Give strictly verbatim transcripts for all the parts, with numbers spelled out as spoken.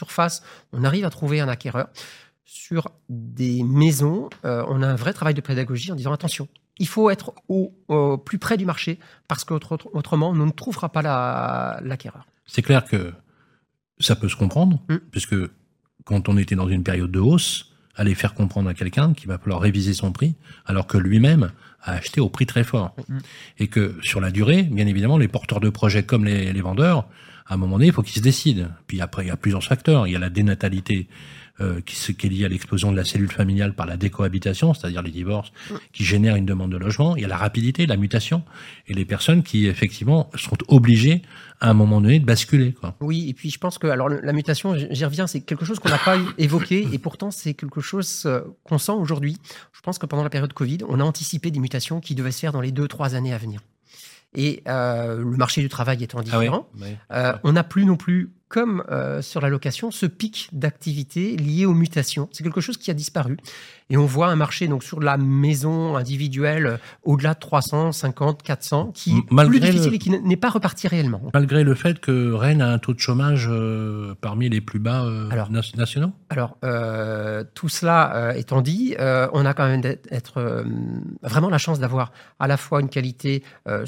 surface, on arrive à trouver un acquéreur. Sur des maisons, euh, on a un vrai travail de pédagogie en disant attention, il faut être au, au plus près du marché parce qu'autrement, on ne trouvera pas la, l'acquéreur. C'est clair que ça peut se comprendre, mmh. puisque quand on était dans une période de hausse, aller faire comprendre à quelqu'un qu'il va falloir réviser son prix, alors que lui-même a acheté au prix très fort. Mmh. Et que sur la durée, bien évidemment, les porteurs de projets comme les, les vendeurs, à un moment donné, il faut qu'ils se décident. Puis après, il y a plusieurs facteurs. Il y a la dénatalité euh, qui, qui est liée à l'explosion de la cellule familiale par la décohabitation, c'est-à-dire les divorces, mmh. qui génèrent une demande de logement. Il y a la rapidité, la mutation, et les personnes qui, effectivement, sont obligées à un moment donné de basculer, quoi. Oui, et puis je pense que alors la mutation, j'y reviens, c'est quelque chose qu'on n'a pas évoqué, et pourtant c'est quelque chose qu'on sent aujourd'hui. Je pense que pendant la période Covid, on a anticipé des mutations qui devaient se faire dans les deux, trois années à venir. Et euh, le marché du travail étant différent, ah oui, oui. Euh, on n'a plus non plus, comme euh, sur la location, ce pic d'activité lié aux mutations. C'est quelque chose qui a disparu. Et on voit un marché donc sur la maison individuelle euh, au-delà de trois cent cinquante, quatre cents, qui est Malgré plus difficile le... et qui n'est pas reparti réellement. Malgré le fait que Rennes a un taux de chômage euh, parmi les plus bas euh, alors, nationaux. Alors, euh, tout cela euh, étant dit, euh, on a quand même d'être, euh, vraiment la chance d'avoir à la fois une qualité euh,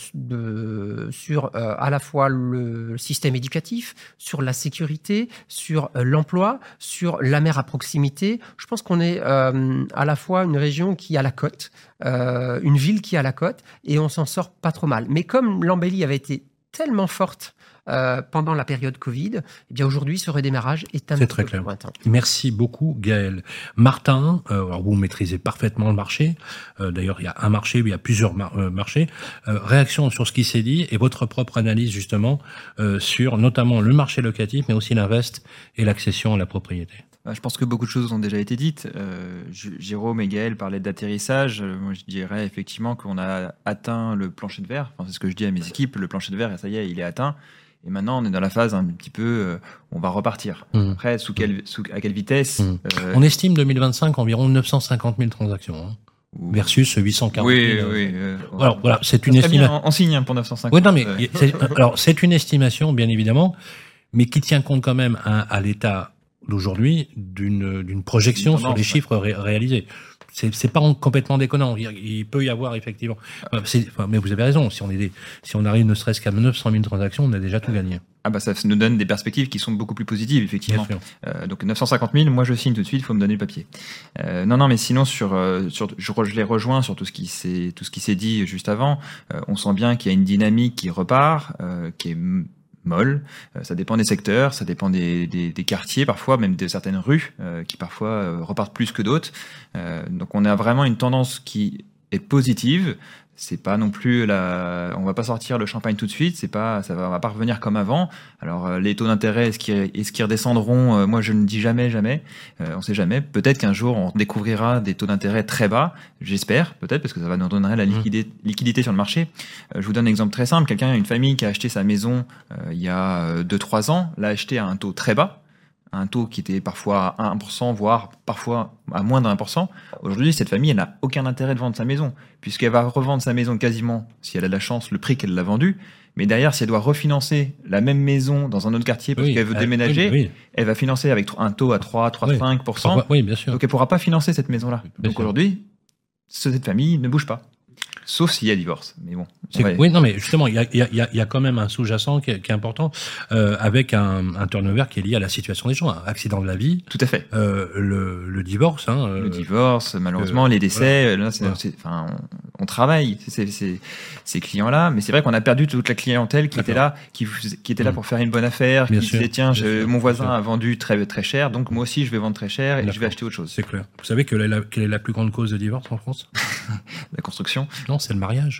de, sur euh, à la fois le système éducatif, sur la sécurité, sur euh, l'emploi, sur la mer à proximité. Je pense qu'on est euh, à la fois une région qui a la côte, euh, une ville qui a la côte, et on s'en sort pas trop mal. Mais comme l'embellie avait été tellement forte euh, pendant la période Covid, eh bien aujourd'hui, ce redémarrage est un C'est petit très peu clair. lointain. Merci beaucoup, Gaël. Martin, euh, alors vous maîtrisez parfaitement le marché. Euh, d'ailleurs, il y a un marché, il y a plusieurs mar- euh, marchés. Euh, réaction sur ce qui s'est dit et votre propre analyse justement euh, sur notamment le marché locatif, mais aussi l'invest et l'accession à la propriété. Je pense que beaucoup de choses ont déjà été dites. Euh, Jérôme et Gaël parlaient d'atterrissage. Moi, je dirais effectivement qu'on a atteint le plancher de verre. Enfin, c'est ce que je dis à mes équipes. Le plancher de verre, ça y est, il est atteint. Et maintenant, on est dans la phase un petit peu, euh, on va repartir. Mmh. Après, sous quelle, sous, à quelle vitesse mmh. euh, On estime deux mille vingt-cinq environ neuf cent cinquante mille transactions. Hein. Versus huit cent quarante mille. Oui, oui. Euh, alors voilà, c'est une estimation. On signe pour neuf cent cinquante. Oui, non, mais euh... c'est, alors c'est une estimation, bien évidemment, mais qui tient compte quand même à, à l'état d'aujourd'hui d'une, d'une projection sur les chiffres ré, réalisés. C'est, c'est pas complètement déconnant. Il, il peut y avoir effectivement. C'est, enfin, mais vous avez raison. Si on est des, si on arrive ne serait-ce qu'à neuf cent mille transactions, on a déjà tout gagné. Ah bah ça nous donne des perspectives qui sont beaucoup plus positives, effectivement. Euh, donc neuf cent cinquante mille, moi je signe tout de suite. Il faut me donner le papier. Euh, non non, mais sinon sur, euh, sur, je, je les rejoins sur tout ce qui s'est, tout ce qui s'est dit juste avant. Euh, on sent bien qu'il y a une dynamique qui repart, euh, qui est molle. Euh, ça dépend des secteurs, ça dépend des, des, des quartiers parfois, même de certaines rues euh, qui parfois euh, repartent plus que d'autres. Euh, donc on a vraiment une tendance qui est positive. C'est pas non plus la, on va pas sortir le champagne tout de suite. C'est pas, ça va, on va pas revenir comme avant. Alors euh, les taux d'intérêt, est-ce qu'ils, est-ce qu'ils redescendront? euh, Moi, je ne dis jamais, jamais. Euh, on sait jamais. Peut-être qu'un jour, on découvrira des taux d'intérêt très bas. J'espère, peut-être, parce que ça va nous donner la liquidité, liquidité sur le marché. Euh, je vous donne un exemple très simple. Quelqu'un, une famille qui a acheté sa maison euh, il y a deux trois ans, l'a acheté à un taux très bas. Un taux qui était parfois à un pour cent, voire parfois à moins d'un pour cent. Aujourd'hui, cette famille, elle n'a aucun intérêt de vendre sa maison, puisqu'elle va revendre sa maison quasiment, si elle a de la chance, le prix qu'elle l'a vendue. Mais derrière, si elle doit refinancer la même maison dans un autre quartier parce oui, qu'elle veut euh, déménager, oui, oui. elle va financer avec un taux à trois, trois virgule cinq pour cent. Oui, bien sûr. Donc elle ne pourra pas financer cette maison-là. Bien Donc sûr. Aujourd'hui, cette famille ne bouge pas. Sauf s'il y a divorce, mais bon. Va... Oui, non, mais justement, il y a, il y a, il y a quand même un sous-jacent qui est, qui est important, euh, avec un, un turnover qui est lié à la situation des gens, un accident de la vie. Tout à fait. Euh, le, le divorce, hein. Le divorce, malheureusement, euh, les décès. Voilà. Là, c'est, voilà. c'est, enfin, on, on travaille c'est, c'est, ces clients-là, mais c'est vrai qu'on a perdu toute la clientèle qui D'accord. était là, qui, qui était là pour faire une bonne affaire, bien qui sûr, disait tiens, je, sûr, mon voisin a vendu très très cher, donc moi aussi je vais vendre très cher et D'accord. je vais acheter autre chose. C'est clair. Vous savez que la, quelle est la plus grande cause de divorce en France? La construction. Non, c'est le mariage.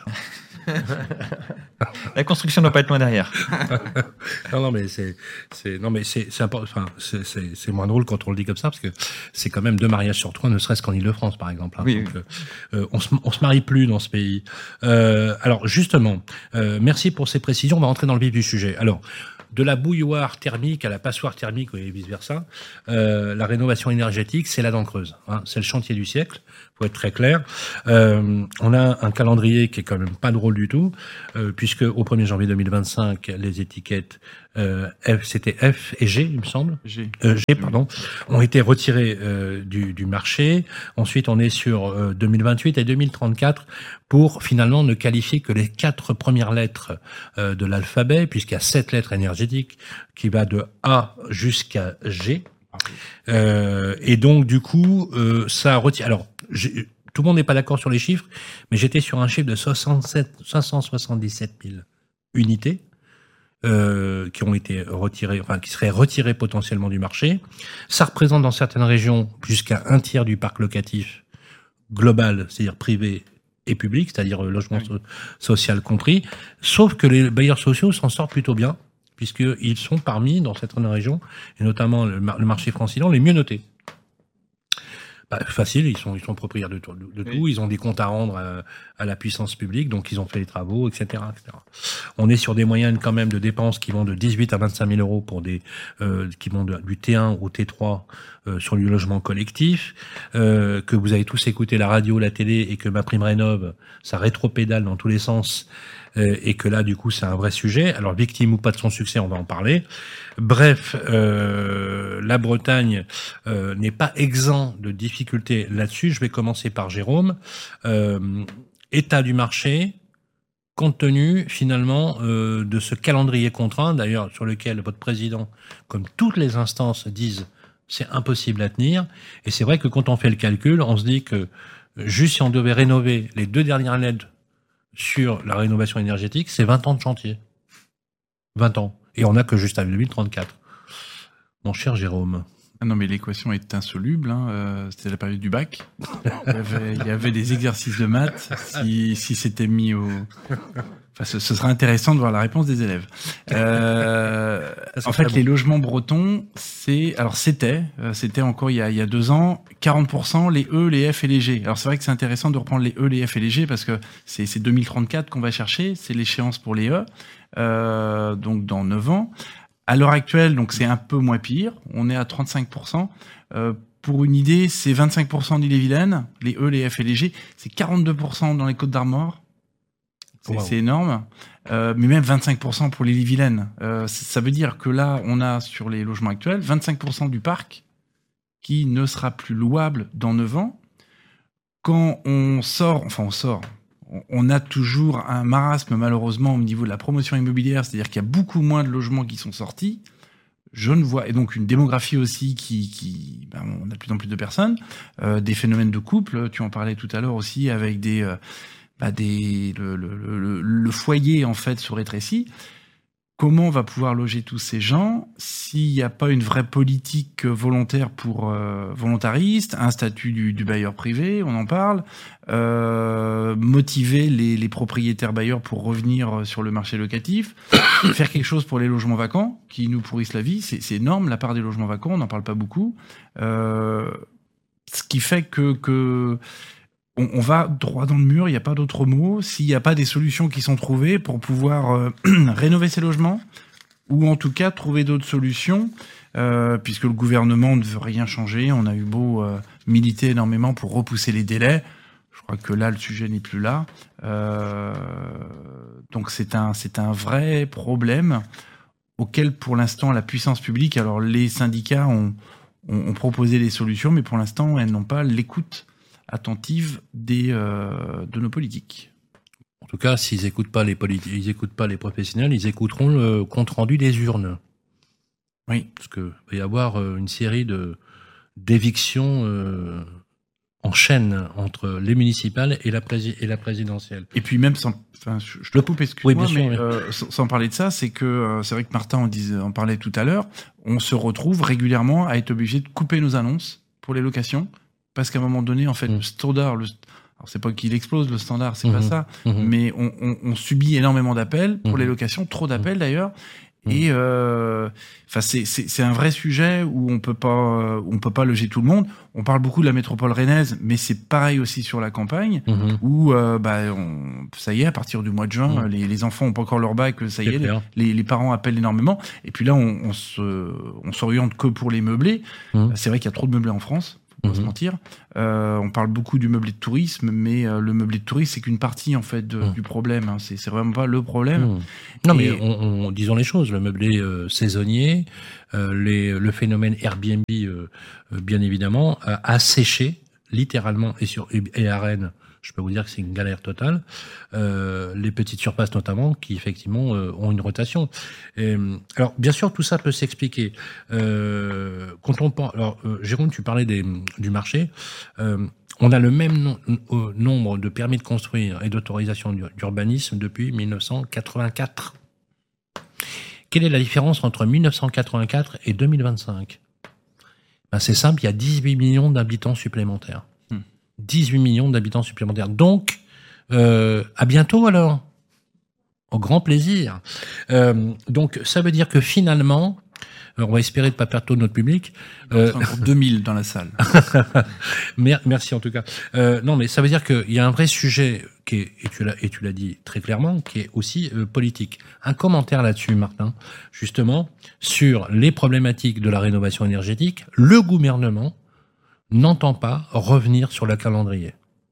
La construction ne doit pas être loin derrière. non, non, mais c'est, c'est, non, mais c'est, c'est, enfin, c'est, c'est, c'est moins drôle quand on le dit comme ça, parce que c'est quand même deux mariages sur trois, ne serait-ce qu'en Île-de-France, par exemple. Hein. Oui, Donc, oui. Euh, on se, on se marie plus dans ce pays. Euh, alors, justement, euh, merci pour ces précisions. On va rentrer dans le vif du sujet. Alors, de la bouilloire thermique à la passoire thermique et vice-versa, euh, la rénovation énergétique, c'est la dent creuse. Hein, c'est le chantier du siècle, faut être très clair. Euh, on a un calendrier qui est quand même pas drôle du tout, euh, puisque au premier janvier deux mille vingt-cinq, les étiquettes euh, F, c'était F et G, il me semble. G. Euh, G, pardon, ont été retirés euh, du, du marché. Ensuite, on est sur euh, deux mille vingt-huit et deux mille trente-quatre pour finalement ne qualifier que les quatre premières lettres euh, de l'alphabet, puisqu'il y a sept lettres énergétiques qui va de A jusqu'à G. Euh, et donc, du coup, euh, ça retire. Alors, j'ai, tout le monde n'est pas d'accord sur les chiffres, mais j'étais sur un chiffre de soixante-sept, cinq cent soixante-dix-sept mille unités euh, qui ont été retirées, enfin qui seraient retirées potentiellement du marché. Ça représente dans certaines régions jusqu'à un tiers du parc locatif global, c'est-à-dire privé et public, c'est-à-dire logement so- social compris. Sauf que les bailleurs sociaux s'en sortent plutôt bien, puisqu'ils sont parmi, dans certaines régions, et notamment le, mar- le marché francilien, les mieux notés. Bah, facile, ils sont, ils sont propriétaires de, de, de oui. tout, ils ont des comptes à rendre à, à la puissance publique, donc ils ont fait les travaux, et cetera, et cetera. On est sur des moyennes quand même de dépenses qui vont de dix-huit à vingt-cinq mille euros pour des, euh, qui vont de, du T un au T trois euh, sur du logement collectif, euh, que vous avez tous écouté la radio, la télé, et que MaPrimeRénov', ça rétropédale dans tous les sens, euh, et que là, du coup, c'est un vrai sujet. Alors, victime ou pas de son succès, on va en parler. Bref, euh, la Bretagne euh, n'est pas exempt de difficultés là-dessus. Je vais commencer par Jérôme. Euh, état du marché, compte tenu finalement euh, de ce calendrier contraint, d'ailleurs sur lequel votre président, comme toutes les instances, disent c'est impossible à tenir. Et c'est vrai que quand on fait le calcul, on se dit que juste si on devait rénover les deux dernières L E D sur la rénovation énergétique, c'est vingt ans de chantier. vingt ans. Et on n'a que juste à deux mille trente-quatre. Mon cher Jérôme. Ah non, mais l'équation est insoluble. Hein. Euh, c'était la période du bac. Il y avait, il y avait des exercices de maths. Si, si c'était mis au... Enfin, ce, ce serait intéressant de voir la réponse des élèves. Euh, en fait, les logements bretons, c'est... Alors, c'était, c'était encore il y a, il y a deux ans, quarante pour cent les E, les F et les G. Alors, c'est vrai que c'est intéressant de reprendre les E, les F et les G parce que c'est, c'est deux mille trente-quatre qu'on va chercher. C'est l'échéance pour les E. Euh, donc, dans neuf ans. À l'heure actuelle, donc c'est un peu moins pire. On est à trente-cinq pour cent. Euh, pour une idée, c'est vingt-cinq pour cent d'Ille-et-Vilaine, les E, les F et les G. C'est quarante-deux pour cent dans les Côtes-d'Armor. C'est, wow. c'est énorme. Euh, mais même vingt-cinq pour cent pour l'Ille-et-Vilaine. Euh, ça veut dire que là, on a sur les logements actuels, vingt-cinq pour cent du parc qui ne sera plus louable dans neuf ans. Quand on sort, enfin on sort... on a toujours un marasme, malheureusement, au niveau de la promotion immobilière, c'est-à-dire qu'il y a beaucoup moins de logements qui sont sortis. Je ne vois, et donc une démographie aussi qui, qui ben, on a de plus en plus de personnes, euh, des phénomènes de couple, tu en parlais tout à l'heure aussi, avec des, euh, bah des, le, le, le, le foyer en fait se rétrécit. Comment on va pouvoir loger tous ces gens s'il n'y a pas une vraie politique volontaire pour euh, volontariste, un statut du, du bailleur privé, on en parle, euh, motiver les, les propriétaires bailleurs pour revenir sur le marché locatif, faire quelque chose pour les logements vacants qui nous pourrissent la vie, c'est, c'est énorme la part des logements vacants, on n'en parle pas beaucoup, euh, ce qui fait que, que on, on va droit dans le mur, il n'y a pas d'autre mot. S'il n'y a pas des solutions qui sont trouvées pour pouvoir euh, rénover ces logements, ou en tout cas trouver d'autres solutions, euh, puisque le gouvernement ne veut rien changer. On a eu beau euh, militer énormément pour repousser les délais. Je crois que là, le sujet n'est plus là. Euh, donc c'est un, c'est un vrai problème auquel, pour l'instant, la puissance publique, alors les syndicats ont, ont, ont proposé des solutions, mais pour l'instant, elles n'ont pas l'écoute attentive des, euh, de nos politiques. En tout cas, s'ils n'écoutent pas les politi- ils écoutent pas les professionnels, ils écouteront le compte-rendu des urnes. Oui. Parce qu'il va y avoir une série de, d'évictions euh, en chaîne entre les municipales et la, prési- et la présidentielle. Et puis même, sans, enfin, je, je te coupe, excuse-moi, oui, sûr, mais oui. euh, sans, sans parler de ça, c'est que euh, c'est vrai que Martin en, disait, en parlait tout à l'heure, on se retrouve régulièrement à être obligé de couper nos annonces pour les locations, parce qu'à un moment donné, en fait, mmh. le standard, le, alors c'est pas qu'il explose le standard, c'est mmh. pas ça, mmh. mais on, on, on subit énormément d'appels pour mmh. les locations, trop d'appels mmh. d'ailleurs, mmh. et euh, enfin c'est, c'est c'est un vrai sujet où on peut pas on peut pas loger tout le monde. On parle beaucoup de la métropole rennaise, mais c'est pareil aussi sur la campagne mmh. où euh, bah on, ça y est, à partir du mois de juin, mmh. les, les enfants ont pas encore leur bac, ça y est, les, les, les parents appellent énormément, et puis là on, on se on s'oriente que pour les meublés. Mmh. C'est vrai qu'il y a trop de meublés en France. on va Mmh. se mentir. Euh, on parle beaucoup du meublé de tourisme, mais euh, le meublé de tourisme, c'est qu'une partie en fait de, Mmh. du problème. Hein. C'est, c'est vraiment pas le problème. Mmh. Non, Et- mais on, on- disons les choses. Le meublé euh, saisonnier, euh, les, le phénomène Airbnb, euh, euh, bien évidemment, a, a séché littéralement et sur et à Rennes. Je peux vous dire que c'est une galère totale. Euh, les petites surfaces notamment, qui effectivement euh, ont une rotation. Et, alors, bien sûr, tout ça peut s'expliquer. Euh, quand on pense, alors, euh, Jérôme, tu parlais des, du marché. Euh, on a le même no- euh, nombre de permis de construire et d'autorisation d'ur- d'urbanisme depuis mille neuf cent quatre-vingt-quatre. Quelle est la différence entre mille neuf cent quatre-vingt-quatre et deux mille vingt-cinq? Ben, c'est simple, il y a dix-huit millions d'habitants supplémentaires. Hmm. dix-huit millions d'habitants supplémentaires. Donc, euh, à bientôt alors. Au grand plaisir. Euh, donc, ça veut dire que finalement, on va espérer de pas perdre tout notre public. Euh, encore deux mille dans la salle. Mer- Merci en tout cas. Euh, non, mais ça veut dire qu'il y a un vrai sujet qui est, et tu l'as, et tu l'as dit très clairement, qui est aussi euh, politique. Un commentaire là-dessus, Martin, justement, sur les problématiques de la rénovation énergétique. Le gouvernement n'entend pas revenir sur le calendrier.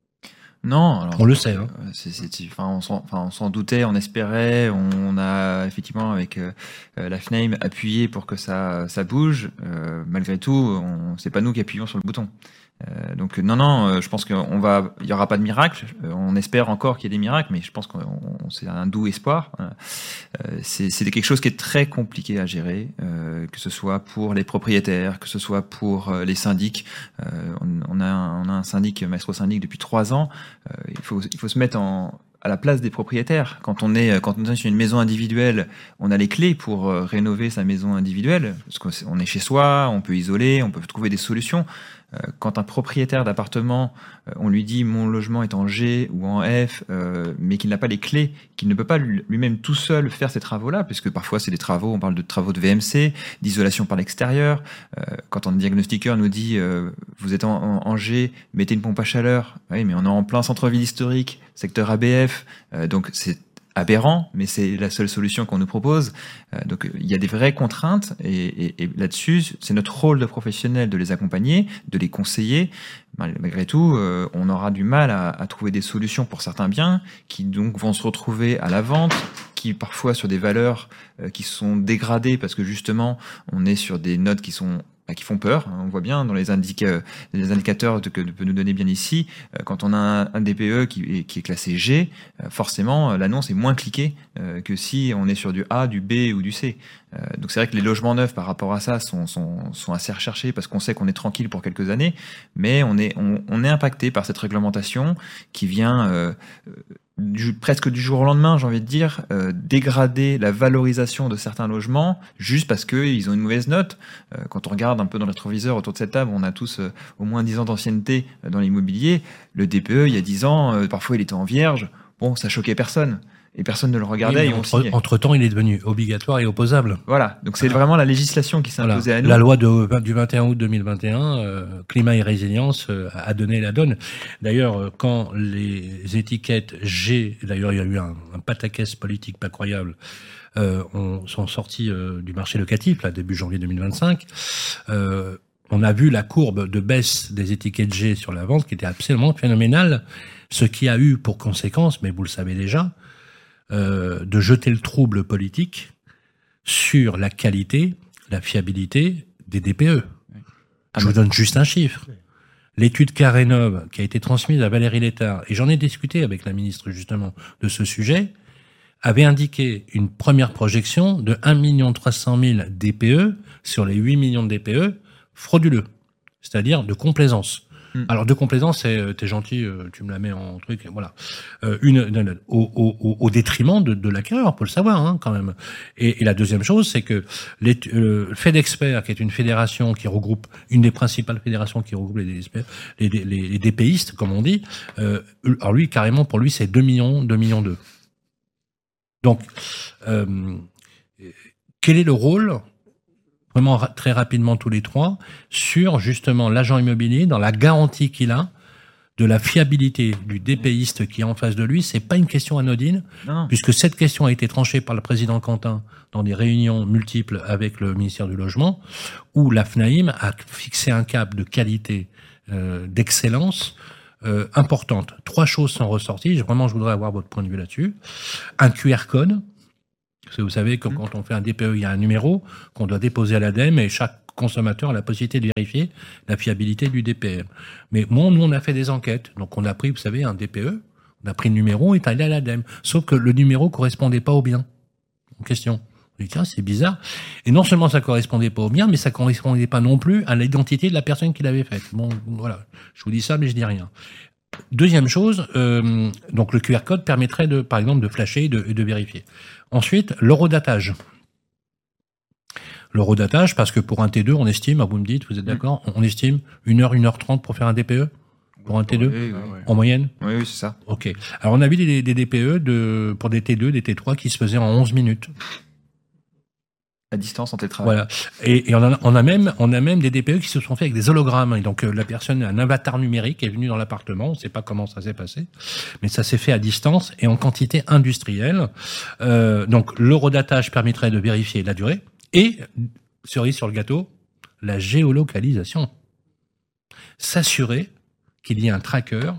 Non, alors, On le sait, hein. euh, c'est, c'est, enfin, on s'en, enfin, on s'en doutait, on espérait, on a effectivement avec euh, la F N A I M appuyé pour que ça, ça bouge. Euh, malgré tout, on, c'est pas nous qui appuyons sur le bouton. Euh, donc non, non, euh, je pense qu'on va, il y aura pas de miracle. Euh, on espère encore qu'il y ait des miracles, mais je pense que c'est un doux espoir. Euh, c'est, c'est quelque chose qui est très compliqué à gérer, euh, que ce soit pour les propriétaires, que ce soit pour euh, les syndics. Euh, on, on a, un, on a un syndic, maestro syndic depuis trois ans. Euh, il faut, il faut se mettre en à la place des propriétaires. Quand on est, quand on est sur une maison individuelle, on a les clés pour euh, rénover sa maison individuelle. Parce qu'on est chez soi, on peut isoler, on peut trouver des solutions. Euh, quand un propriétaire d'appartement, euh, on lui dit mon logement est en G ou en F, euh, mais qu'il n'a pas les clés, qu'il ne peut pas lui-même tout seul faire ces travaux-là, puisque parfois c'est des travaux, on parle de travaux de V M C, d'isolation par l'extérieur. Euh, quand un diagnostiqueur nous dit euh, vous êtes en, en, en G, mettez une pompe à chaleur. Oui, mais on est en plein centre-ville historique, secteur A B F, euh, donc c'est aberrant, mais c'est la seule solution qu'on nous propose. Euh, donc il y a des vraies contraintes et, et, et là-dessus, c'est notre rôle de professionnel de les accompagner, de les conseiller. Malgré tout, euh, on aura du mal à, à trouver des solutions pour certains biens qui donc vont se retrouver à la vente, qui parfois sur des valeurs euh, qui sont dégradées parce que justement on est sur des notes qui sont qui font peur. On voit bien dans les, indica- les indicateurs que peut nous donner bien ici, quand on a un, un D P E qui est, qui est classé G, forcément l'annonce est moins cliquée que si on est sur du A, du B ou du C. Donc c'est vrai que les logements neufs par rapport à ça sont, sont, sont assez recherchés parce qu'on sait qu'on est tranquille pour quelques années, mais on est, on, on est impacté par cette réglementation qui vient euh, Du, presque du jour au lendemain, j'ai envie de dire, euh, dégrader la valorisation de certains logements juste parce qu'ils ont une mauvaise note. Euh, quand on regarde un peu dans le rétroviseur autour de cette table, on a tous euh, au moins dix ans d'ancienneté euh, dans l'immobilier. Le D P E, il y a dix ans, euh, parfois il était en vierge. Bon, ça choquait personne. Et personne ne le regardait. Oui, et on entre, signait. Entre-temps, il est devenu obligatoire et opposable. Voilà, donc c'est vraiment la législation qui s'est Voilà. imposée à nous. La loi de, du vingt et un août deux mille vingt et un, euh, climat et résilience, euh, a donné la donne. D'ailleurs, euh, quand les étiquettes G, d'ailleurs il y a eu un, un pataquès politique pas croyable, euh, on, sont sortis euh, du marché locatif, là, début janvier deux mille vingt-cinq, euh, on a vu la courbe de baisse des étiquettes G sur la vente qui était absolument phénoménale, ce qui a eu pour conséquence, mais vous le savez déjà, euh, de jeter le trouble politique sur la qualité, la fiabilité des D P E. Ah, Je vous donne juste un chiffre. L'étude Carénov, qui a été transmise à Valérie Létard, et j'en ai discuté avec la ministre justement de ce sujet, avait indiqué une première projection de un million trois cent mille D P E sur les huit millions de D P E frauduleux, c'est-à-dire de complaisance. Hmm. Alors de complaisance, c'est t'es gentil, tu me la mets en truc, voilà. Euh, une, une au, au, au détriment de, de l'acquéreur, faut le savoir hein, quand même. Et, et la deuxième chose, c'est que les, euh, FedExpert, qui est une fédération qui regroupe une des principales fédérations qui regroupe les, les, les, les DPistes, comme on dit. Euh, alors lui, carrément, pour lui, c'est deux millions, deux millions deux. Donc, euh, quel est le rôle? Vraiment très rapidement tous les trois, sur justement l'agent immobilier, dans la garantie qu'il a de la fiabilité du DPiste qui est en face de lui. C'est pas une question anodine, non. Puisque cette question a été tranchée par le président Quentin dans des réunions multiples avec le ministère du Logement, où la F N A I M a fixé un cap de qualité euh, d'excellence euh, importante. Trois choses sont ressorties. Vraiment, je voudrais avoir votre point de vue là-dessus. Un Q R code. Parce que vous savez que quand on fait un D P E, il y a un numéro qu'on doit déposer à l'ADEME et chaque consommateur a la possibilité de vérifier la fiabilité du D P E. Mais moi, nous, on a fait des enquêtes. Donc, on a pris, vous savez, un D P E, on a pris le numéro et est allé à l'ADEME. Sauf que le numéro correspondait pas au bien en question. On dit, tiens, c'est bizarre. Et non seulement ça correspondait pas au bien, mais ça correspondait pas non plus à l'identité de la personne qui l'avait faite. Bon, voilà. Je vous dis ça, mais je dis rien. Deuxième chose, euh, donc le Q R code permettrait de, par exemple, de flasher et de, de vérifier. Ensuite, l'horodatage. L'horodatage, parce que pour un T deux, on estime, vous me dites, vous êtes d'accord, on estime une heure, une heure trente pour faire un D P E pour un T deux, oui, oui, oui. En moyenne. Oui, oui, c'est ça. Ok. Alors on a vu des, des D P E de, pour des T deux, des T trois qui se faisaient en onze minutes. À distance, en télétravail. Voilà. Et, et on, a, on a même, on a même des D P E qui se sont faits avec des hologrammes. Et donc, euh, la personne, un avatar numérique est venu dans l'appartement. On ne sait pas comment ça s'est passé. Mais ça s'est fait à distance et en quantité industrielle. Euh, donc, l'horodatage permettrait de vérifier la durée. Et, cerise sur le gâteau, la géolocalisation. S'assurer qu'il y ait un tracker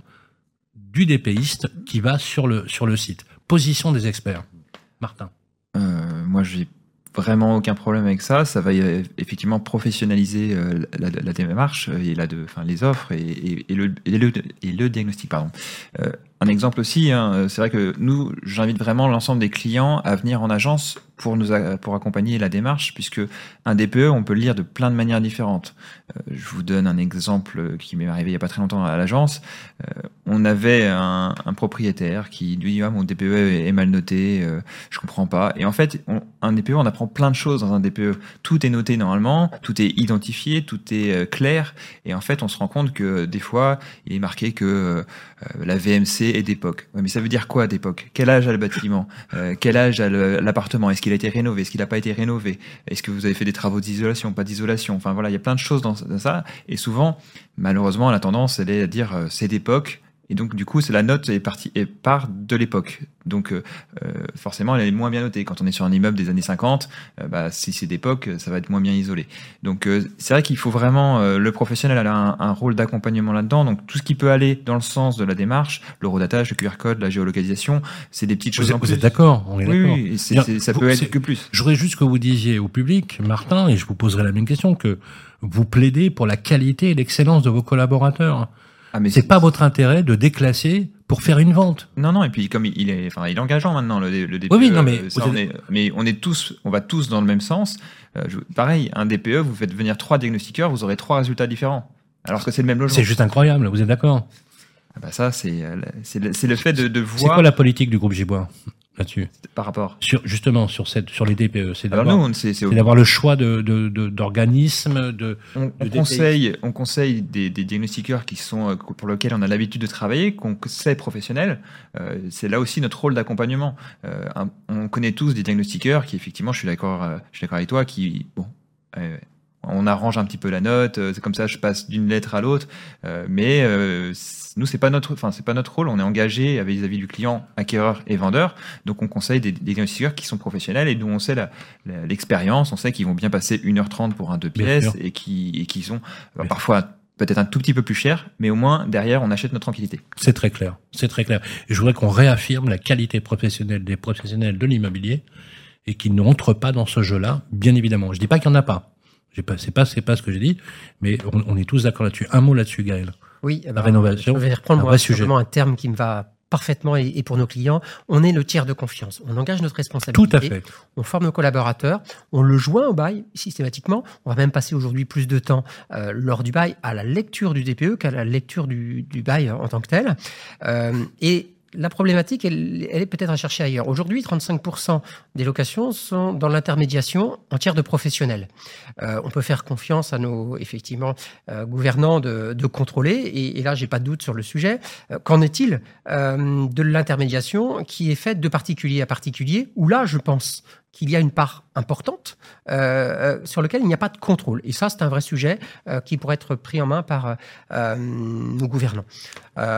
du DPiste qui va sur le, sur le site. Position des experts. Martin. Euh, moi, j'ai vraiment aucun problème avec ça. Ça va euh, effectivement professionnaliser euh, la, la, la démarche et la de, enfin, les offres et, et, et, le, et, le, et le diagnostic. Pardon. Euh, un exemple aussi, hein, c'est vrai que nous, j'invite vraiment l'ensemble des clients à venir en agence pour nous pour accompagner la démarche, puisque un D P E, on peut le lire de plein de manières différentes. Euh, je vous donne un exemple qui m'est arrivé il y a pas très longtemps à l'agence. Euh, on avait un, un propriétaire qui lui dit ah, mon D P E est mal noté, euh, je comprends pas. Et en fait, on, un D P E, on apprend plein de choses dans un D P E. Tout est noté normalement, tout est identifié, tout est euh, clair. Et en fait, on se rend compte que des fois, il est marqué que euh, la V M C est d'époque. Ouais, mais ça veut dire quoi d'époque? Quel âge a le bâtiment? euh, Quel âge a le, l'appartement? Est-ce qu'il a été rénové? Est-ce qu'il n'a pas été rénové? Est-ce que vous avez fait des travaux d'isolation? Pas d'isolation? Enfin voilà, il y a plein de choses dans, dans ça. Et souvent, malheureusement, la tendance, elle est à dire euh, c'est d'époque. Et donc, du coup, c'est la note est partie et part de l'époque. Donc, euh, forcément, elle est moins bien notée. Quand on est sur un immeuble des années cinquante, euh, bah, si c'est d'époque, ça va être moins bien isolé. Donc, euh, c'est vrai qu'il faut vraiment, euh, le professionnel a un, un rôle d'accompagnement là-dedans. Donc, tout ce qui peut aller dans le sens de la démarche, l'horodatage, le Q R code, la géolocalisation, c'est des petites vous choses êtes, en plus. Vous êtes d'accord? On est oui, d'accord. Oui, et c'est, c'est, ça peut être que plus. Je voudrais juste que vous disiez au public, Martin, et je vous poserai la même question, que vous plaidez pour la qualité et l'excellence de vos collaborateurs. Ah, mais c'est, c'est pas votre intérêt de déclasser pour faire une vente. Non, non. Et puis comme il est, enfin, il est engageant maintenant le, le D P E. Oui, oui, non, mais ça, on est, mais on est tous, on va tous dans le même sens. Euh, je, pareil, un D P E, vous faites venir trois diagnostiqueurs, vous aurez trois résultats différents, alors que c'est le même logement. C'est juste incroyable. Vous êtes d'accord? Ah bah ça, c'est, c'est, le, c'est le fait de, de voir. C'est quoi la politique du groupe Gibois là-dessus? Par rapport sur, justement sur cette sur les D P E, c'est d'avoir, Alors nous, c'est, c'est c'est d'avoir le choix de, de, de d'organismes, de on, on de conseille on conseille des, des diagnostiqueurs qui sont pour lesquels on a l'habitude de travailler, qu'on sait professionnels. Euh, c'est là aussi notre rôle d'accompagnement. Euh, un, on connaît tous des diagnostiqueurs qui effectivement, je suis d'accord, euh, je suis d'accord avec toi, qui bon. Euh, on arrange un petit peu la note, c'est comme ça je passe d'une lettre à l'autre, euh, mais euh, nous c'est pas notre, enfin c'est pas notre rôle, on est engagé vis-à-vis du client, acquéreur et vendeur, donc on conseille des, des diagnostiqueurs qui sont professionnels et dont on sait la, la, l'expérience, on sait qu'ils vont bien passer une heure trente pour un deux pièces et qui et qui sont euh, parfois peut-être un tout petit peu plus cher, mais au moins derrière on achète notre tranquillité. C'est très clair, c'est très clair. Et je voudrais qu'on réaffirme la qualité professionnelle des professionnels de l'immobilier et qu'ils n'entrent pas dans ce jeu-là, bien évidemment. Je dis pas qu'il y en a pas. J'ai pas, c'est pas, c'est pas ce que j'ai dit, mais on, on est tous d'accord là-dessus. Un mot là-dessus, Gaël. Oui, la ben, rénovation. Je vais reprendre un vrai sujet. Un terme qui me va parfaitement et, et pour nos clients. On est le tiers de confiance. On engage notre responsabilité. Tout à fait. On forme nos collaborateurs. On le joint au bail systématiquement. On va même passer aujourd'hui plus de temps euh, lors du bail à la lecture du D P E qu'à la lecture du, du bail en tant que tel. Euh, et la problématique, elle, elle est peut-être à chercher ailleurs. Aujourd'hui, trente-cinq pour cent des locations sont dans l'intermédiation en tiers de professionnels. Euh, on peut faire confiance à nos, effectivement, euh, gouvernants de, de contrôler, et, et là, j'ai pas de doute sur le sujet. Euh, qu'en est-il euh, de l'intermédiation qui est faite de particulier à particulier, où là, je pense qu'il y a une part importante euh, sur laquelle il n'y a pas de contrôle. Et ça, c'est un vrai sujet euh, qui pourrait être pris en main par euh, nos gouvernants. Euh,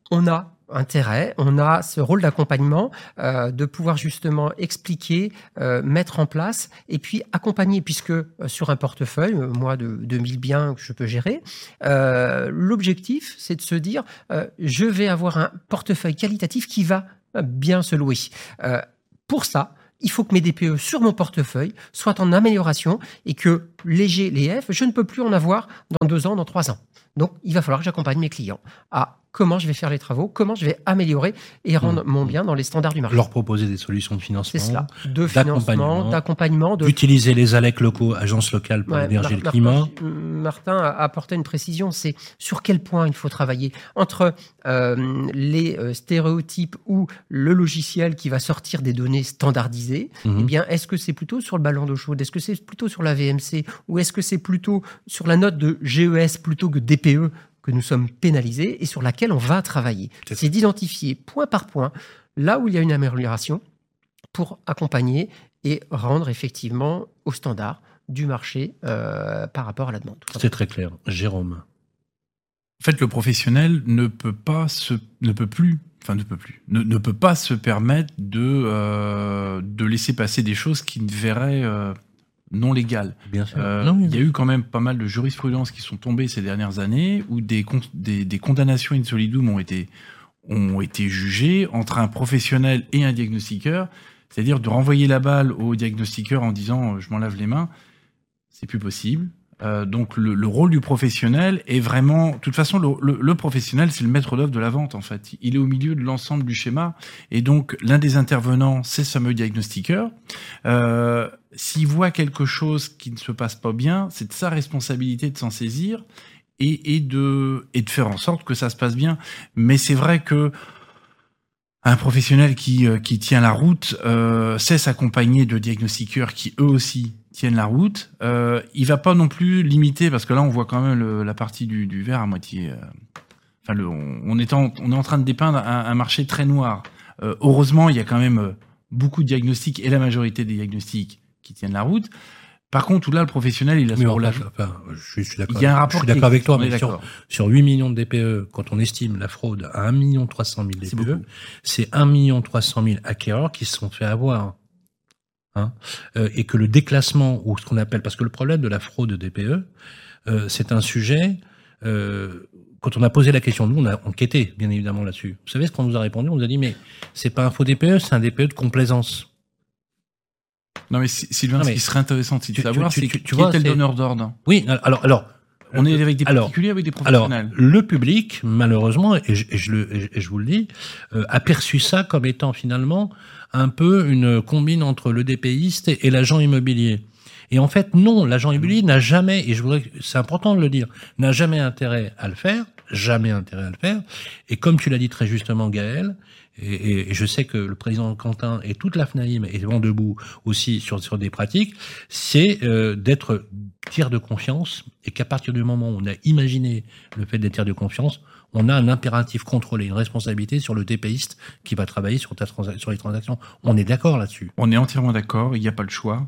on a intérêt, on a ce rôle d'accompagnement, euh, de pouvoir justement expliquer, euh, mettre en place et puis accompagner, puisque euh, sur un portefeuille, euh, moi de, de mille biens que je peux gérer, euh, l'objectif c'est de se dire euh, je vais avoir un portefeuille qualitatif qui va bien se louer. Euh, pour ça, il faut que mes D P E sur mon portefeuille soient en amélioration et que les G, les F, je ne peux plus en avoir dans deux ans, dans trois ans. Donc, il va falloir que j'accompagne mes clients à comment je vais faire les travaux, comment je vais améliorer et rendre mmh. mon bien dans les standards du marché. Leur proposer des solutions de financement, c'est cela, de financement, d'accompagnement, de... d'utiliser les A L E C locaux, agences locales pour ouais, l'énergie et le climat. Martin a apporté une précision, c'est sur quel point il faut travailler entre euh, les euh, stéréotypes ou le logiciel qui va sortir des données standardisées. Mmh. Eh bien, est-ce que c'est plutôt sur le ballon d'eau chaude, est-ce que c'est plutôt sur la V M C ou est-ce que c'est plutôt sur la note de G E S plutôt que D P E que nous sommes pénalisés et sur laquelle on va travailler. C'est, c'est d'identifier point par point là où il y a une amélioration pour accompagner et rendre effectivement au standard du marché euh, par rapport à la demande. C'est très clair. Jérôme. En fait, le professionnel ne peut pas se, ne peut plus, enfin ne peut plus, ne, ne peut pas se permettre de euh, de laisser passer des choses qui ne verraient euh, non légales. Bien sûr. Euh, non, il y a eu quand même pas mal de jurisprudences qui sont tombées ces dernières années où des, des, des condamnations in solidum ont été, ont été jugées entre un professionnel et un diagnostiqueur, c'est-à-dire de renvoyer la balle au diagnostiqueur en disant euh, je m'en lave les mains, c'est plus possible. Euh, donc le, le rôle du professionnel est vraiment, de toute façon, le, le, le professionnel, c'est le maître d'œuvre de la vente en fait. Il est au milieu de l'ensemble du schéma, et donc l'un des intervenants, c'est ce fameux diagnostiqueur. Euh, s'il voit quelque chose qui ne se passe pas bien, c'est de sa responsabilité de s'en saisir et, et de et de faire en sorte que ça se passe bien. Mais c'est vrai que un professionnel qui qui tient la route euh, sait s'accompagner de diagnostiqueurs qui eux aussi tiennent la route. Euh, il va pas non plus limiter, parce que là on voit quand même le, la partie du, du verre à moitié. Euh, enfin, le, on, on est en on est en train de dépeindre un, un marché très noir. Euh, heureusement, il y a quand même beaucoup de diagnostics et la majorité des diagnostics qui tiennent la route. Par contre, où là, le professionnel, il a son rôle. Enfin, je, je suis d'accord. Il y a un rapport. Je suis d'accord avec toi, mais sur, sur huit millions de D P E, quand on estime la fraude à un million trois cent mille D P E, c'est un million trois cent mille acquéreurs qui se sont fait avoir. Hein, euh, et que le déclassement, ou ce qu'on appelle, parce que le problème de la fraude D P E, euh, c'est un sujet, euh, quand on a posé la question, nous, on a enquêté, bien évidemment, là-dessus. Vous savez ce qu'on nous a répondu? On nous a dit, mais c'est pas un faux D P E, c'est un D P E de complaisance. Non, mais Sylvain, non, mais ce qui serait intéressant, c'est de savoir, tu, c'est tu, tu qui vois, était le donneur d'ordre. Oui, alors, alors, on est avec des particuliers, alors, avec des professionnels. Alors, le public, malheureusement, et je, et je, le, et je vous le dis, euh, a perçu ça comme étant finalement un peu une combine entre le DPiste et, et l'agent immobilier. Et en fait, non, l'agent immobilier n'a jamais, et je voudrais, c'est important de le dire, n'a jamais intérêt à le faire, jamais intérêt à le faire. Et comme tu l'as dit très justement, Gaël, et, et, et je sais que le président Quentin et toute la FNAIM est vent debout aussi sur, sur des pratiques, c'est euh, d'être tiers de confiance, et qu'à partir du moment où on a imaginé le fait d'être tiers de confiance, on a un impératif contrôlé, une responsabilité sur le DPiste qui va travailler sur, ta transa- sur les transactions. On est d'accord là-dessus. On est entièrement d'accord, il n'y a pas le choix.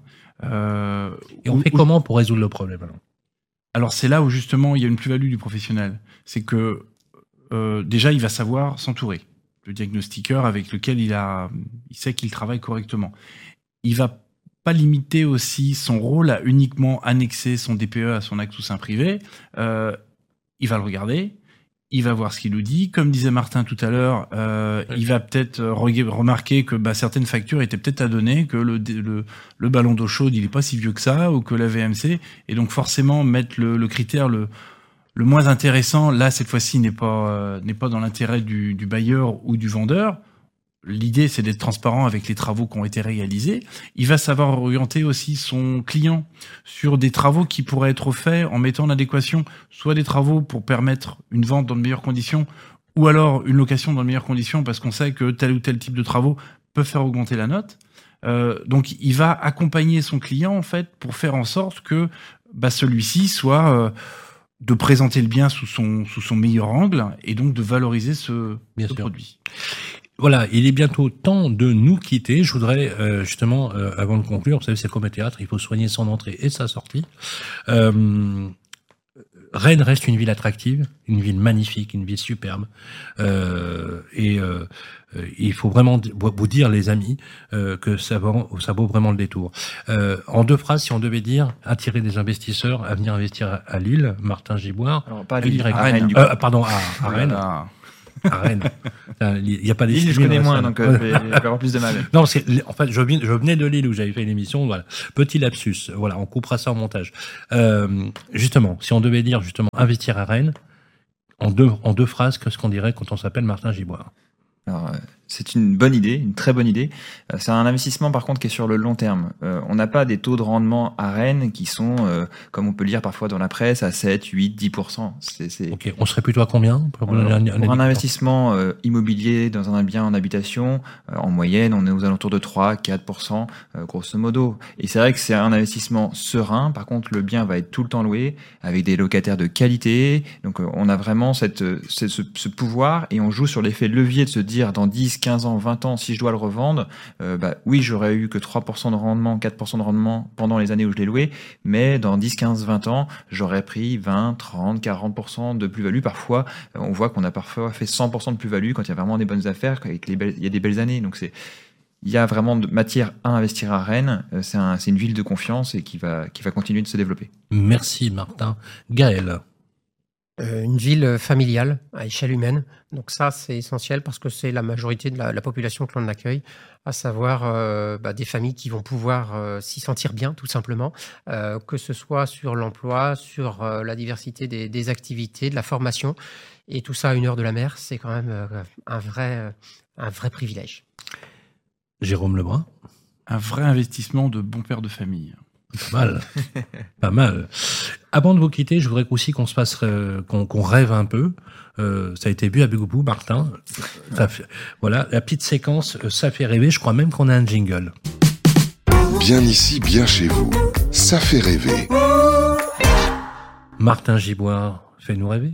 Euh, et on où, fait où... comment pour résoudre le problème alors Alors c'est là où justement il y a une plus-value du professionnel. C'est que euh, déjà il va savoir s'entourer. Le diagnostiqueur avec lequel il a, il sait qu'il travaille correctement. Il va pas limiter aussi son rôle à uniquement annexer son D P E à son acte sous seing privé. Euh, il va le regarder, il va voir ce qu'il nous dit. Comme disait Martin tout à l'heure, euh, oui. il va peut-être re- remarquer que bah, certaines factures étaient peut-être à donner, que le, le, le ballon d'eau chaude il est pas si vieux que ça, ou que la V M C, et donc forcément mettre le, le critère le Le moins intéressant, là, cette fois-ci, n'est pas, euh, n'est pas dans l'intérêt du, du bailleur ou du vendeur. L'idée, c'est d'être transparent avec les travaux qui ont été réalisés. Il va savoir orienter aussi son client sur des travaux qui pourraient être faits en mettant en adéquation soit des travaux pour permettre une vente dans de meilleures conditions, ou alors une location dans de meilleures conditions, parce qu'on sait que tel ou tel type de travaux peuvent faire augmenter la note. Euh, donc, il va accompagner son client, en fait, pour faire en sorte que bah, celui-ci soit... Euh, de présenter le bien sous son, sous son meilleur angle et donc de valoriser ce, bien ce sûr. produit. Voilà, il est bientôt temps de nous quitter. Je voudrais euh, justement, euh, avant de conclure, vous savez, c'est comme un théâtre, il faut soigner son entrée et sa sortie. Euh, Rennes reste une ville attractive, une ville magnifique, une ville superbe. Euh, et euh, il faut vraiment vous dire, les amis, euh, que ça vaut, ça vaut vraiment le détour. Euh, en deux phrases, si on devait dire attirer des investisseurs à venir investir à, à Lille, Martin Giboire. Alors, pas à Lille, à Rennes. Rennes, du euh, pardon, à, à Rennes. Ah. À Rennes. Il n'y a pas des Lille, je connais moins, donc euh, je, vais, je vais avoir plus de mal. Non, c'est, en fait, je, je venais de Lille où j'avais fait une émission. Voilà, petit lapsus. Voilà, on coupera ça en montage. Euh, justement, si on devait dire justement investir à Rennes, en deux, en deux phrases, qu'est-ce qu'on dirait quand on s'appelle Martin Giboire? Alors, euh, c'est une bonne idée, une très bonne idée. Euh, c'est un investissement par contre qui est sur le long terme. Euh, on n'a pas des taux de rendement à Rennes qui sont, euh, comme on peut lire parfois dans la presse, à sept, huit, dix pour cent. C'est, c'est... Ok, on serait plutôt à combien pour, Alors, un, pour un, un investissement euh, immobilier dans un bien en habitation, euh, en moyenne, on est aux alentours de trois, quatre pour cent, euh, grosso modo. Et c'est vrai que c'est un investissement serein. Par contre, le bien va être tout le temps loué avec des locataires de qualité. Donc, euh, on a vraiment cette, cette, ce, ce pouvoir et on joue sur l'effet de levier de se dire dans dix, quinze ans, vingt ans, si je dois le revendre, euh, bah, oui, j'aurais eu que trois pour cent de rendement, quatre pour cent de rendement pendant les années où je l'ai loué, mais dans dix, quinze, vingt ans, j'aurais pris vingt, trente, quarante pour cent de plus-value. Parfois, on voit qu'on a parfois fait cent pour cent de plus-value quand il y a vraiment des bonnes affaires, et qu'il y a des belles années. Donc, c'est, il y a vraiment de matière à investir à Rennes. C'est, un, c'est une ville de confiance et qui va, qui va continuer de se développer. Merci, Martin. Gaël. Euh, une ville familiale à échelle humaine. Donc ça, c'est essentiel parce que c'est la majorité de la, la population que l'on accueille, à savoir euh, bah, des familles qui vont pouvoir euh, s'y sentir bien, tout simplement, euh, que ce soit sur l'emploi, sur euh, la diversité des, des activités, de la formation. Et tout ça à une heure de la mer, c'est quand même euh, un, vrai, euh, un vrai privilège. Jérôme Lebrun. Un vrai investissement de bon père de famille. Pas mal, pas mal. Avant de vous quitter, je voudrais aussi qu'on se fasse, euh, qu'on, qu'on rêve un peu. Euh, ça a été vu avec vous, Martin. Ça fait, voilà, la petite séquence, euh, ça fait rêver. Je crois même qu'on a un jingle. Bien ici, bien chez vous. Ça fait rêver. Martin Giboire, fais-nous rêver.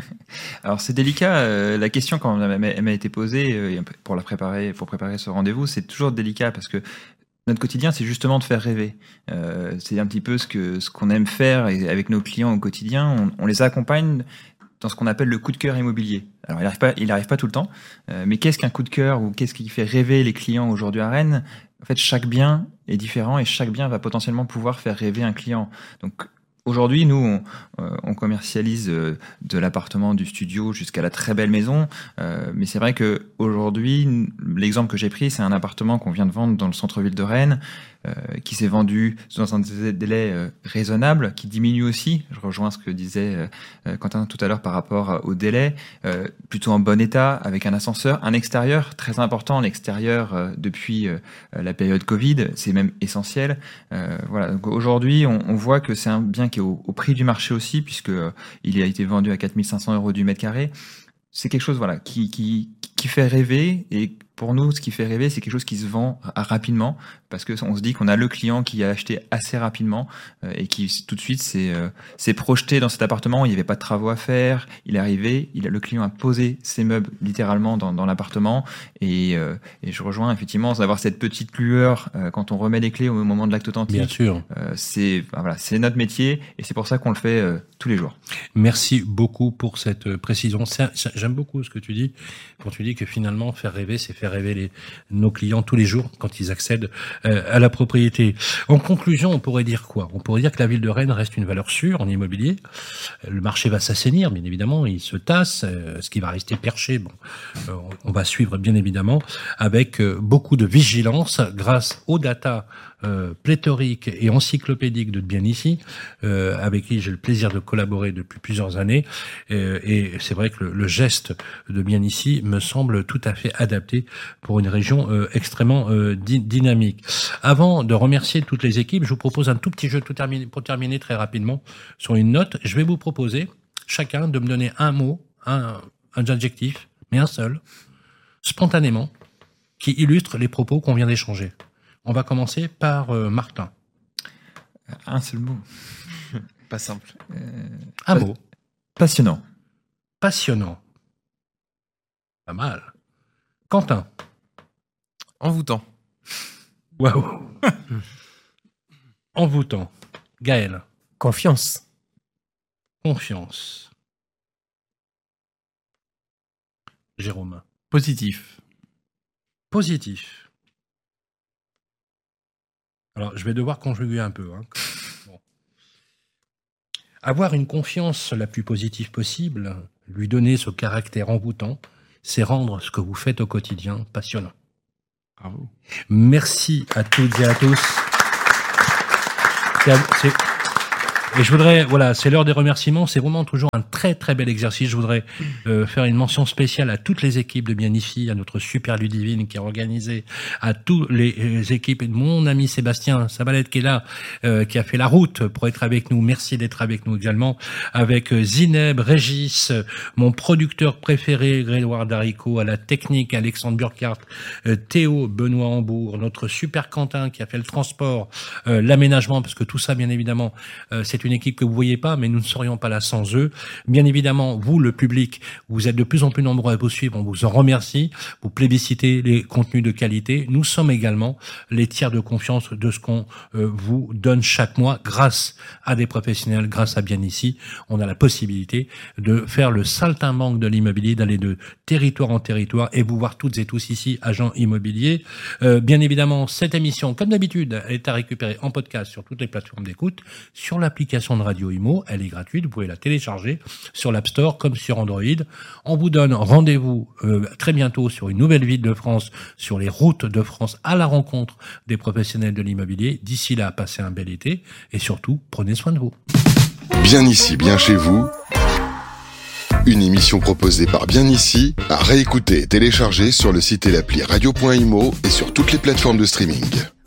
Alors c'est délicat. Euh, la question quand elle m'a, elle m'a été posée euh, pour la préparer, pour préparer ce rendez-vous, c'est toujours délicat parce que notre quotidien, c'est justement de faire rêver. Euh, c'est un petit peu ce que ce qu'on aime faire et avec nos clients au quotidien. On, on les accompagne dans ce qu'on appelle le coup de cœur immobilier. Alors, il n'arrive pas, il arrive pas tout le temps. Euh, mais qu'est-ce qu'un coup de cœur ou qu'est-ce qui fait rêver les clients aujourd'hui à Rennes? En fait, chaque bien est différent et chaque bien va potentiellement pouvoir faire rêver un client. Donc, aujourd'hui, nous, on, euh, on commercialise euh, de l'appartement, du studio jusqu'à la très belle maison. Euh, mais c'est vrai que aujourd'hui, l'exemple que j'ai pris, c'est un appartement qu'on vient de vendre dans le centre-ville de Rennes, euh, qui s'est vendu dans un délai euh, raisonnable, qui diminue aussi. Je rejoins ce que disait euh, Quentin tout à l'heure par rapport au délai, euh, plutôt en bon état, avec un ascenseur, un extérieur très important. L'extérieur euh, depuis euh, la période Covid, c'est même essentiel. Euh, voilà. Donc aujourd'hui, on, on voit que c'est un bien qui est au, au prix du marché aussi, puisque euh, il a été vendu à quatre mille cinq cents euros du mètre carré. C'est quelque chose, voilà, qui qui qui fait rêver. Et pour nous, ce qui fait rêver, c'est quelque chose qui se vend rapidement, parce que on se dit qu'on a le client qui a acheté assez rapidement euh, et qui tout de suite s'est euh, s'est projeté dans cet appartement. Il n'y avait pas de travaux à faire. Il est arrivé, il a, le client a posé ses meubles littéralement dans, dans l'appartement. Et, euh, et je rejoins effectivement d'avoir cette petite lueur euh, quand on remet les clés au moment de l'acte authentique. Bien sûr. Euh, c'est ben voilà, c'est notre métier et c'est pour ça qu'on le fait euh, tous les jours. Merci beaucoup pour cette précision. C'est, c'est, j'aime beaucoup ce que tu dis quand tu dis que finalement faire rêver, c'est faire rêver les, nos clients tous les jours quand ils accèdent euh, à la propriété. En conclusion, on pourrait dire quoi? On pourrait dire que la ville de Rennes reste une valeur sûre en immobilier. Le marché va s'assainir, bien évidemment, il se tasse. Euh, ce qui va rester perché, bon, euh, on va suivre bien évidemment avec euh, beaucoup de vigilance grâce aux data euh, pléthoriques et encyclopédiques de Bien Ici, euh, avec qui j'ai le plaisir de collaborer depuis plusieurs années. Euh, et c'est vrai que le, le geste de Bien Ici me semble tout à fait adapté pour une région euh, extrêmement euh, dy- dynamique. Avant de remercier toutes les équipes, je vous propose un tout petit jeu tout terminé, pour terminer très rapidement sur une note. Je vais vous proposer chacun de me donner un mot, un, un adjectif, mais un seul, spontanément, qui illustre les propos qu'on vient d'échanger. On va commencer par euh, Martin. Un seul mot. Pas simple. Euh, Un pas- mot. Passionnant. Passionnant. Pas mal. Quentin. Envoûtant. Waouh. Envoûtant. Gaël. Confiance. confiance. Jérôme. Positif. Positif. Alors, je vais devoir conjuguer un peu. Hein. Bon. Avoir une confiance la plus positive possible, lui donner ce caractère envoûtant, c'est rendre ce que vous faites au quotidien passionnant. Bravo. Merci à toutes et à tous. C'est, c'est, et je voudrais, voilà, c'est l'heure des remerciements. C'est vraiment toujours un très très bel exercice. Je voudrais euh, faire une mention spéciale à toutes les équipes de Bien Ici, à notre super Ludivine qui a organisé, à toutes les, les équipes et de mon ami Sébastien Sabalette qui est là, euh, qui a fait la route pour être avec nous. Merci d'être avec nous également. Avec Zineb, Régis, mon producteur préféré Grégoire Darico, à la technique Alexandre Burkhardt, euh, Théo, Benoît Hambourg, notre super Quentin qui a fait le transport, euh, l'aménagement, parce que tout ça, bien évidemment, euh, c'est une équipe que vous voyez pas, mais nous ne serions pas là sans eux. Bien évidemment, vous, le public, vous êtes de plus en plus nombreux à vous suivre, on vous en remercie. Vous plébiscitez les contenus de qualité. Nous sommes également les tiers de confiance de ce qu'on euh, vous donne chaque mois grâce à des professionnels, grâce à Bien Ici. On a la possibilité de faire le saltimbanque de l'immobilier, d'aller de territoire en territoire et vous voir toutes et tous ici, agents immobiliers. Euh, bien évidemment, cette émission, comme d'habitude, est à récupérer en podcast sur toutes les plateformes d'écoute, sur l'application de Radio Imo, elle est gratuite, vous pouvez la télécharger sur l'App Store comme sur Android. On vous donne rendez-vous euh, très bientôt sur une nouvelle ville de France, sur les routes de France, à la rencontre des professionnels de l'immobilier. D'ici là, passez un bel été et surtout, prenez soin de vous. Bien ici, bien chez vous. Une émission proposée par Bien Ici, à réécouter et télécharger sur le site et l'appli radio point imo et sur toutes les plateformes de streaming.